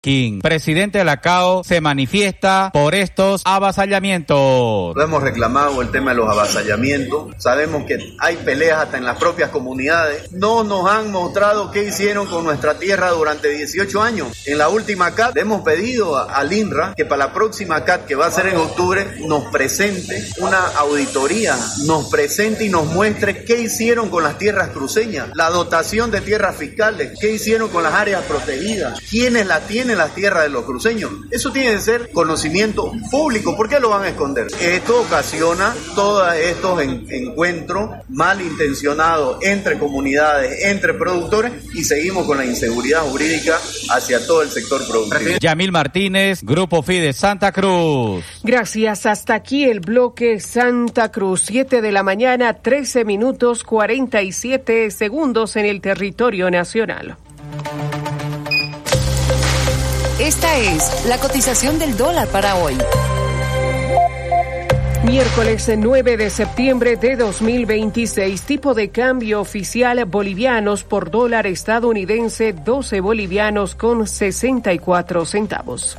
King, presidente de la CAO, se manifiesta por estos avasallamientos. Lo hemos reclamado el tema de los avasallamientos. Sabemos que hay peleas hasta en las propias comunidades. No nos han mostrado qué hicieron con nuestra tierra durante 18 años. En la última CAT hemos pedido al INRA que para la próxima CAT, que va a ser en octubre, nos presente una auditoría, nos presente y nos muestre qué hicieron con las tierras cruceñas, la dotación de tierras fiscales, qué hicieron con las áreas protegidas, quiénes la tienen las tierras de los cruceños. Eso tiene que ser conocimiento público. ¿Por qué lo van a esconder? Esto ocasiona todos estos encuentros malintencionados entre comunidades, entre productores, y seguimos con la inseguridad jurídica hacia todo el sector productivo. Yamil Martínez, Grupo FIDE Santa Cruz. Gracias. Hasta aquí el bloque Santa Cruz. 7 de la mañana, 13 minutos 47 segundos en el territorio nacional. Esta es la cotización del dólar para hoy. Miércoles 9 de septiembre de 2026, tipo de cambio oficial bolivianos por dólar estadounidense, 12 bolivianos con 64 centavos.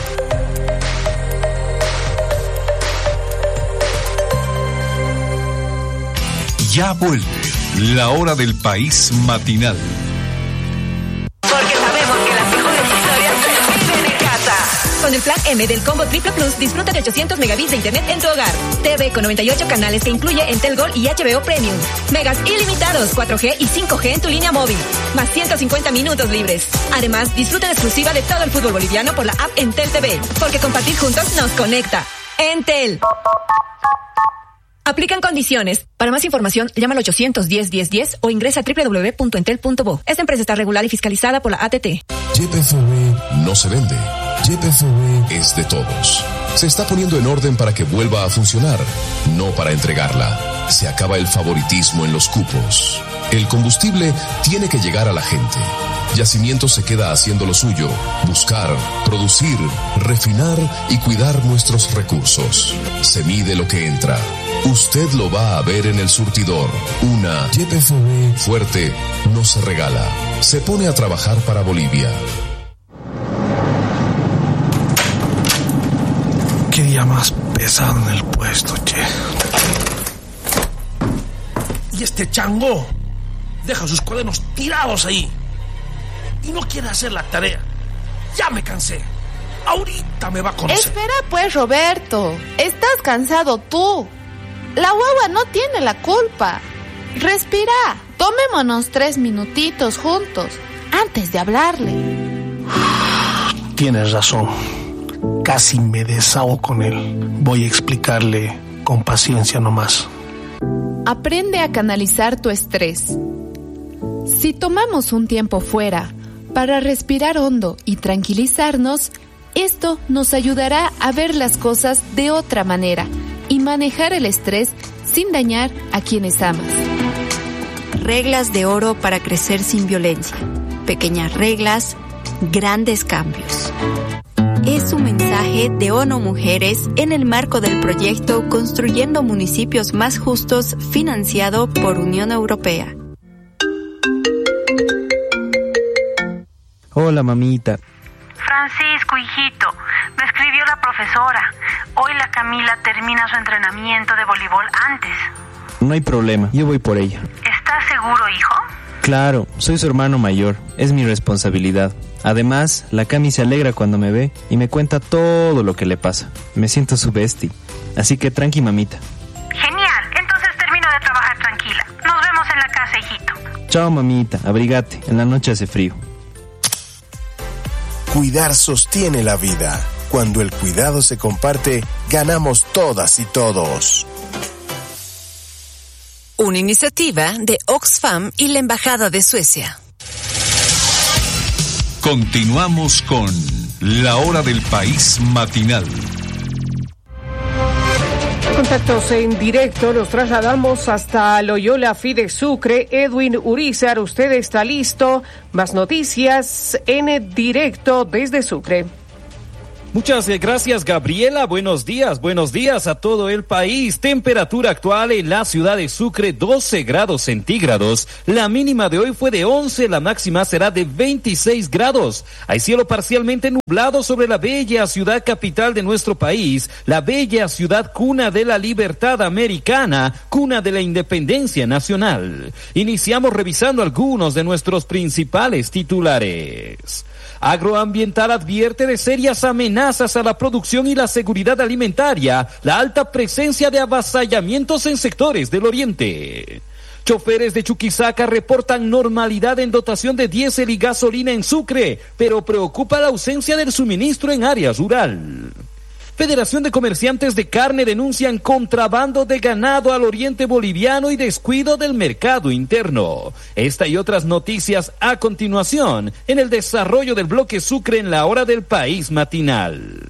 Ya vuelve la hora del país matinal. Porque sabemos que las mejores historias se viven en casa. Con el plan M del Combo Triple Plus, disfruta de 800 megabits de internet en tu hogar. TV con 98 canales que incluye Entel Gold y HBO Premium. Megas ilimitados, 4G y 5G en tu línea móvil. Más 150 minutos libres. Además, disfruta en exclusiva de todo el fútbol boliviano por la app Entel TV. Porque compartir juntos nos conecta. Entel. Aplican condiciones. Para más información, llama al 810-1010 o ingresa a www.entel.bo. Esta empresa está regulada y fiscalizada por la ATT. YPFB no se vende. YPFB es de todos. Se está poniendo en orden para que vuelva a funcionar, no para entregarla. Se acaba el favoritismo en los cupos. El combustible tiene que llegar a la gente. Yacimiento se queda haciendo lo suyo: buscar, producir, refinar y cuidar nuestros recursos. Se mide lo que entra. Usted lo va a ver en el surtidor. Una YPFB fuerte no se regala. Se pone a trabajar para Bolivia. Qué día más pesado en el puesto, che. Y este chango deja sus cuadernos tirados ahí y no quiere hacer la tarea. Ya me cansé. Ahorita me va a conocer. Espera pues, Roberto. Estás cansado tú. La guagua no tiene la culpa. Respira. Tomémonos 3 minutitos juntos antes de hablarle. Tienes razón. Casi me desahogo con él. Voy a explicarle con paciencia nomás. Aprende a canalizar tu estrés. Si tomamos un tiempo fuera para respirar hondo y tranquilizarnos, esto nos ayudará a ver las cosas de otra manera y manejar el estrés sin dañar a quienes amas. Reglas de oro para crecer sin violencia. Pequeñas reglas, grandes cambios. Es un mensaje de ONU Mujeres en el marco del proyecto Construyendo Municipios Más Justos, financiado por Unión Europea. Hola, mamita. Francisco, hijito, me escribió la profesora. Hoy la Camila termina su entrenamiento de voleibol antes. No hay problema, yo voy por ella. ¿Estás seguro, hijo? Claro, soy su hermano mayor, es mi responsabilidad. Además, la Cami se alegra cuando me ve y me cuenta todo lo que le pasa. Me siento su bestie, así que tranqui, mamita. Genial, entonces termino de trabajar tranquila. Nos vemos en la casa, hijito. Chao, mamita, abrigate, en la noche hace frío. Cuidar sostiene la vida. Cuando el cuidado se comparte, ganamos todas y todos. Una iniciativa de Oxfam y la Embajada de Suecia. Continuamos con la hora del país matinal. Contactos en directo, nos trasladamos hasta Loyola Fide Sucre. Edwin Urizar, usted está listo. Más noticias en directo desde Sucre. Muchas gracias, Gabriela. Buenos días a todo el país. Temperatura actual en la ciudad de Sucre, 12 grados centígrados. La mínima de hoy fue de 11, la máxima será de 26 grados. Hay cielo parcialmente nublado sobre la bella ciudad capital de nuestro país, la bella ciudad cuna de la libertad americana, cuna de la independencia nacional. Iniciamos revisando algunos de nuestros principales titulares. Agroambiental advierte de serias amenazas a la producción y la seguridad alimentaria, la alta presencia de avasallamientos en sectores del oriente. Choferes de Chuquisaca reportan normalidad en dotación de diésel y gasolina en Sucre, pero preocupa la ausencia del suministro en área rural. Federación de Comerciantes de Carne denuncian contrabando de ganado al oriente boliviano y descuido del mercado interno. Esta y otras noticias a continuación en el desarrollo del bloque Sucre en la hora del país matinal.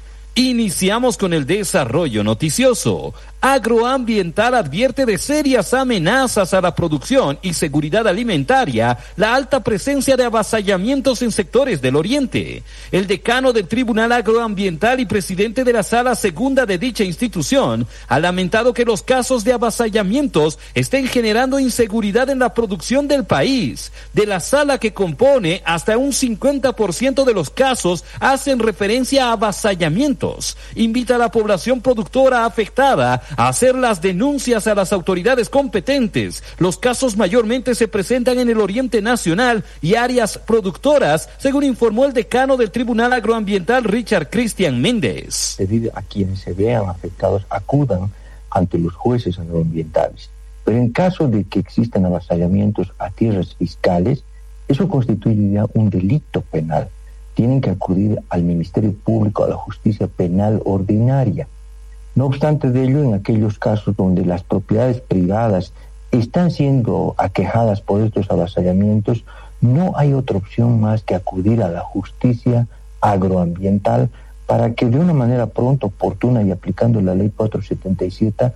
Iniciamos con el desarrollo noticioso. Agroambiental advierte de serias amenazas a la producción y seguridad alimentaria, la alta presencia de avasallamientos en sectores del oriente. El decano del Tribunal Agroambiental y presidente de la Sala Segunda de dicha institución ha lamentado que los casos de avasallamientos estén generando inseguridad en la producción del país. De la sala que compone, hasta un 50% de los casos hacen referencia a avasallamientos. Invita a la población productora afectada a hacer las denuncias a las autoridades competentes. Los casos mayormente se presentan en el oriente nacional y áreas productoras, según informó el decano del Tribunal Agroambiental, Richard Cristian Méndez. Pedir a quienes se vean afectados acudan ante los jueces agroambientales. Pero en caso de que existan avasallamientos a tierras fiscales, eso constituiría un delito penal. Tienen que acudir al Ministerio Público, a la justicia penal ordinaria. No obstante de ello, en aquellos casos donde las propiedades privadas están siendo aquejadas por estos avasallamientos, no hay otra opción más que acudir a la justicia agroambiental para que de una manera pronta, oportuna y aplicando la ley 477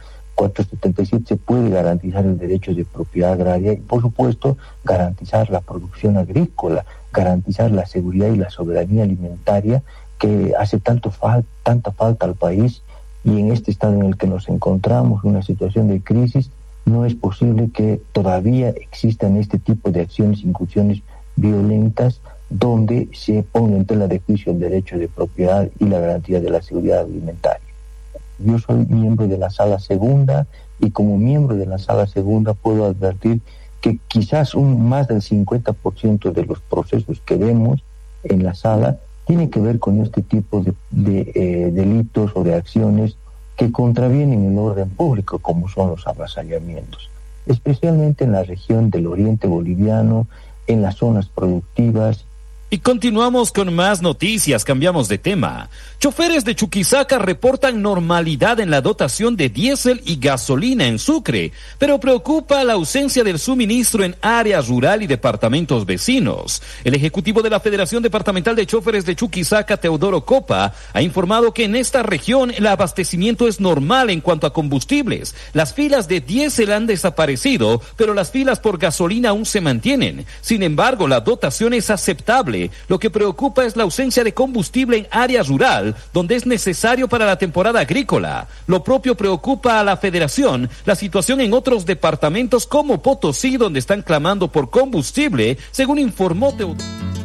se puede garantizar el derecho de propiedad agraria y, por supuesto, garantizar la producción agrícola, garantizar la seguridad y la soberanía alimentaria que hace tanta falta al país. Y en este estado en el que nos encontramos, una situación de crisis, no es posible que todavía existan este tipo de acciones, incursiones violentas, donde se ponga en tela de juicio el derecho de propiedad y la garantía de la seguridad alimentaria. Yo soy miembro de la Sala Segunda y como miembro de la Sala Segunda puedo advertir que quizás más del 50% de los procesos que vemos en la sala tiene que ver con este tipo de delitos o de acciones que contravienen el orden público, como son los avasallamientos, especialmente en la región del oriente boliviano, en las zonas productivas. Y continuamos con más noticias, cambiamos de tema. Choferes de Chuquisaca reportan normalidad en la dotación de diésel y gasolina en Sucre, pero preocupa la ausencia del suministro en área rural y departamentos vecinos. El ejecutivo de la Federación Departamental de Choferes de Chuquisaca, Teodoro Copa, ha informado que en esta región el abastecimiento es normal en cuanto a combustibles. Las filas de diésel han desaparecido, pero las filas por gasolina aún se mantienen. Sin embargo, la dotación es aceptable. Lo que preocupa es la ausencia de combustible en área rural, donde es necesario para la temporada agrícola. Lo propio preocupa a la Federación la situación en otros departamentos como Potosí, donde están clamando por combustible, según informó Teodoro.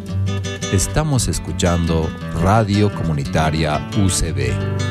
Estamos escuchando Radio Comunitaria UCB.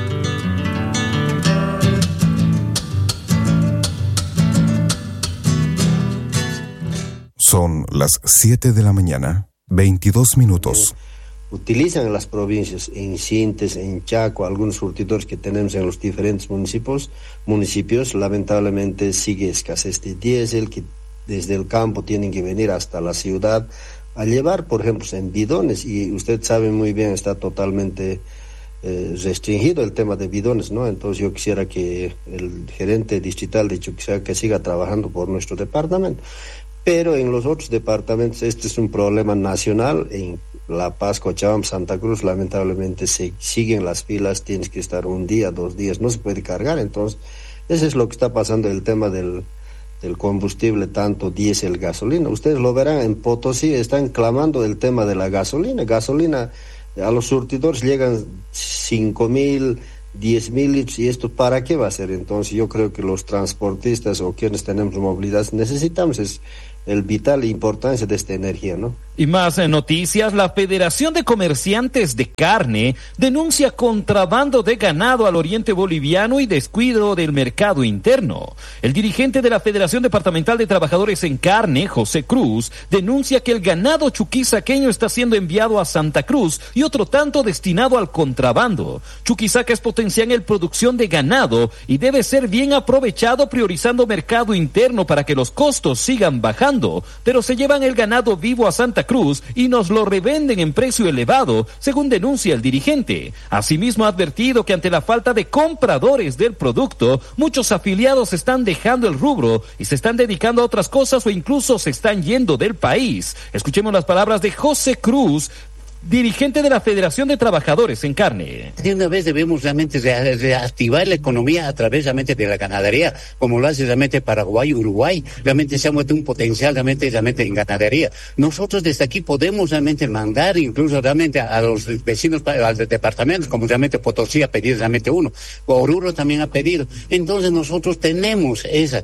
Son las 7 de la mañana. 22 minutos. Utilizan en las provincias, en Sintes, en Chaco, algunos surtidores que tenemos en los diferentes municipios, lamentablemente sigue escasez de diésel, que desde el campo tienen que venir hasta la ciudad a llevar, por ejemplo, en bidones, y usted sabe muy bien, está totalmente restringido el tema de bidones, ¿no? Entonces yo quisiera que el gerente distrital de Chuquisaca siga trabajando por nuestro departamento. Pero en los otros departamentos este es un problema nacional. En La Paz, Cochabamba, Santa Cruz, lamentablemente se siguen las filas, tienes que estar un día, 2 días, no se puede cargar. Entonces, eso es lo que está pasando, el tema del combustible, tanto diésel, gasolina. Ustedes lo verán, en Potosí están clamando el tema de la gasolina. Gasolina A los surtidores llegan 5.000, 10.000 litros, y esto ¿para qué va a ser? Entonces yo creo que los transportistas o quienes tenemos movilidad necesitamos el vital importancia de esta energía, ¿no? Y más noticias, la Federación de Comerciantes de Carne denuncia contrabando de ganado al oriente boliviano y descuido del mercado interno. El dirigente de la Federación Departamental de Trabajadores en Carne, José Cruz, denuncia que el ganado chuquisaqueño está siendo enviado a Santa Cruz y otro tanto destinado al contrabando. Chuquisaca es potencial en producción de ganado y debe ser bien aprovechado priorizando mercado interno para que los costos sigan bajando, pero se llevan el ganado vivo a Santa Cruz y nos lo revenden en precio elevado, según denuncia el dirigente. Asimismo ha advertido que ante la falta de compradores del producto, muchos afiliados están dejando el rubro y se están dedicando a otras cosas o incluso se están yendo del país. Escuchemos las palabras de José Cruz, dirigente de la Federación de Trabajadores en Carne. De una vez debemos realmente reactivar la economía a través realmente de la ganadería, como lo hace realmente Paraguay, Uruguay. Realmente se ha muerto un potencial realmente en ganadería. Nosotros desde aquí podemos realmente mandar incluso realmente a los vecinos, a los departamentos, como realmente Potosí ha pedido realmente uno, Oruro también ha pedido. Entonces nosotros tenemos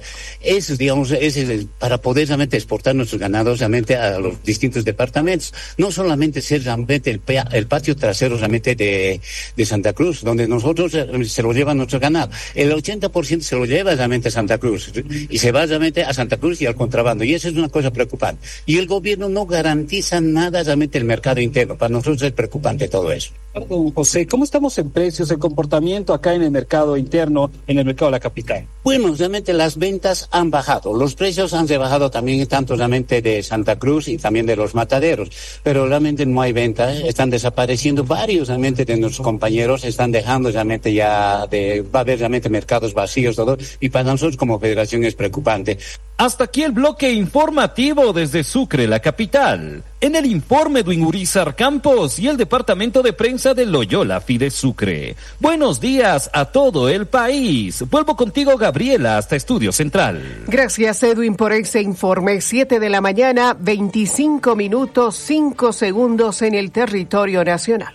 para poder realmente exportar nuestros ganados realmente a los distintos departamentos. No solamente ser realmente el patio trasero realmente de Santa Cruz, donde nosotros se lo lleva nuestro ganado. El 80% se lo lleva realmente a Santa Cruz y se va realmente a Santa Cruz y al contrabando, y eso es una cosa preocupante. Y el gobierno no garantiza nada realmente el mercado interno. Para nosotros es preocupante todo eso. Don José, ¿cómo estamos en precios, el comportamiento acá en el mercado interno, en el mercado de la capital? Bueno, realmente las ventas han bajado, los precios han rebajado también tanto realmente de Santa Cruz y también de los mataderos, pero realmente no hay venta, están desapareciendo varios realmente de nuestros compañeros, están dejando realmente va a haber realmente mercados vacíos, todo, y para nosotros como federación es preocupante. Hasta aquí el bloque informativo desde Sucre, la capital. En el informe de Urizar Campos y el departamento de prensa de Loyola Fides Sucre. Buenos días a todo el país. Vuelvo contigo, Gabriela, hasta Estudio Central. Gracias, Edwin, por ese informe. 7 de la mañana, 25 minutos, 5 segundos en el territorio nacional.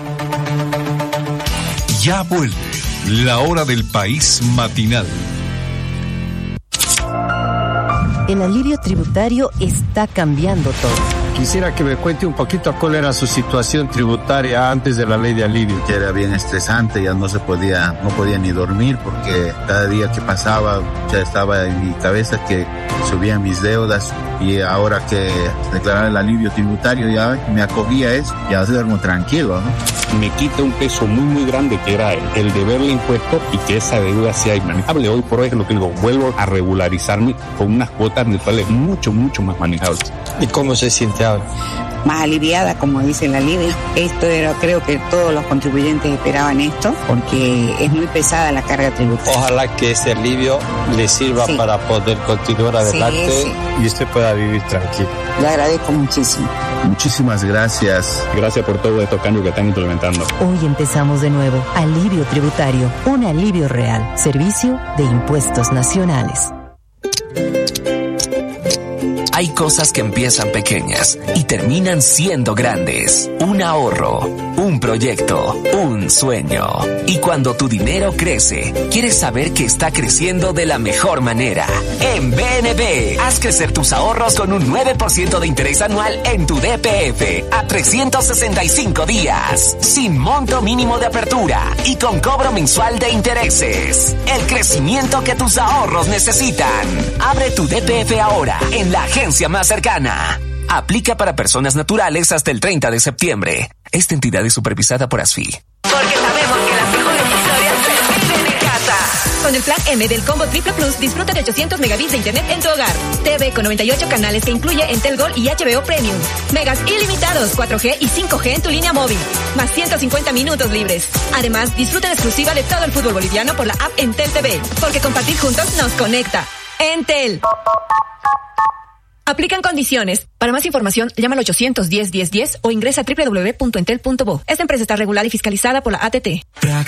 Ya vuelve la hora del país matinal. El alivio tributario está cambiando todo. Quisiera que me cuente un poquito cuál era su situación tributaria antes de la ley de alivio. Que era bien estresante, ya no podía ni dormir porque cada día que pasaba ya estaba en mi cabeza que subían mis deudas, y ahora que declarar el alivio tributario ya me acogía a eso, ya duermo tranquilo, ¿no? Me quita un peso muy grande que era el deberle impuesto y que esa deuda sea inmanejable. Hoy por hoy es lo que digo, vuelvo a regularizarme con unas cuotas mensuales mucho más manejables. ¿Y cómo se siente ahora? Más aliviada, como dice la alivio. Esto era, creo que todos los contribuyentes esperaban esto, porque es muy pesada la carga tributaria. Ojalá que este alivio le sirva para poder continuar adelante y usted pueda vivir tranquilo. Le agradezco muchísimo. Muchísimas gracias. Gracias por todo estos cambios que están implementando. Hoy empezamos de nuevo. Alivio tributario, un alivio real. Servicio de Impuestos Nacionales. Hay cosas que empiezan pequeñas y terminan siendo grandes. Un ahorro, un proyecto, un sueño. Y cuando tu dinero crece, quieres saber que está creciendo de la mejor manera. En BNB, haz crecer tus ahorros con un 9% de interés anual en tu DPF a 365 días, sin monto mínimo de apertura y con cobro mensual de intereses. El crecimiento que tus ahorros necesitan. Abre tu DPF ahora en la agencia más cercana. Aplica para personas naturales hasta el 30 de septiembre. Esta entidad es supervisada por ASFI. Porque sabemos que las mejores historias se viven en casa. Con el plan M del Combo Triple Plus, disfruta de 800 megabits de internet en tu hogar. TV con 98 canales que incluye Entel Gold y HBO Premium. Megas ilimitados, 4G y 5G en tu línea móvil. Más 150 minutos libres. Además, disfruta en exclusiva de todo el fútbol boliviano por la app Entel TV. Porque compartir juntos nos conecta. Entel. Aplican condiciones. Para más información, llama al 810-1010 o ingresa a www.entel.bo. Esta empresa está regulada y fiscalizada por la ATT.